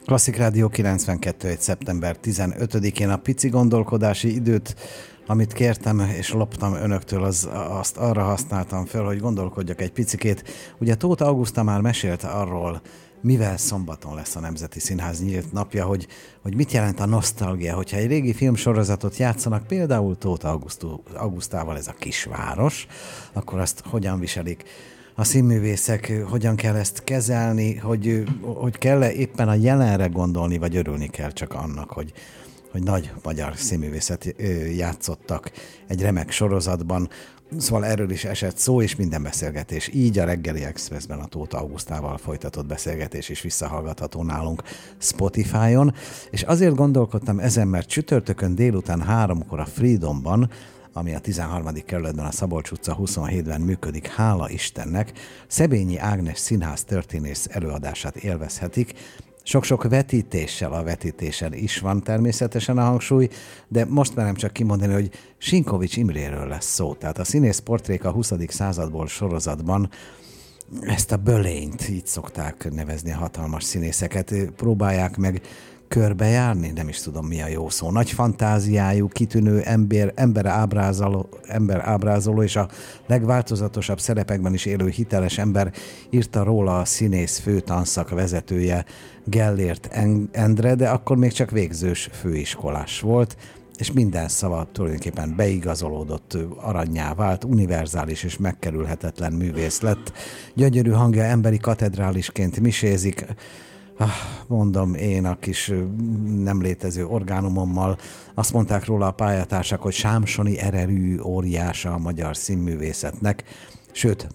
Klasszik Rádió 92. szeptember 15-én a pici gondolkodási időt, amit kértem és loptam önöktől, azt arra használtam fel, hogy gondolkodjak egy picikét. Ugye Tóth Auguszta már mesélt arról, mivel szombaton lesz a Nemzeti Színház nyílt napja, hogy mit jelent a nosztalgia, hogyha egy régi filmsorozatot játszanak, például Tóth Augusztával, ez a kisváros, akkor azt hogyan viselik a színművészek, hogyan kell ezt kezelni, hogy kell-e éppen a jelenre gondolni, vagy örülni kell csak annak, hogy nagy magyar színművészet játszottak egy remek sorozatban. Szóval erről is esett szó, és minden beszélgetés. Így a Reggeli Expressben a Tóth Augusztával folytatott beszélgetés is visszahallgatható nálunk Spotify-on. És azért gondolkodtam ezen, mert csütörtökön délután 3-kor a Freedomban, ami a 13. kerületben a Szabolcs utca 27-ben működik, hála Istennek, Szebényi Ágnes színház történész előadását élvezhetik. Sok-sok vetítéssel, a vetítésen is van természetesen a hangsúly, de most merem csak kimondani, hogy Sinkovics Imréről lesz szó. Tehát a Színész portrék a 20. századból sorozatban ezt a bölényt, így szokták nevezni a hatalmas színészeket, próbálják meg körbejárni, nem is tudom mi a jó szó. Nagy fantáziájú, kitűnő ember ábrázoló és a legváltozatosabb szerepekben is élő hiteles ember, írta róla a színész főtanszak vezetője Gellért Endre, de akkor még csak végzős főiskolás volt, és minden szava tulajdonképpen beigazolódott, arannyá vált, univerzális és megkerülhetetlen művész lett. Gyönyörű hangja emberi katedrálisként misézik, mondom én a kis nem létező orgánumommal. Azt mondták róla a pályatársak, hogy sámsoni ererű óriása a magyar színművészetnek. Sőt,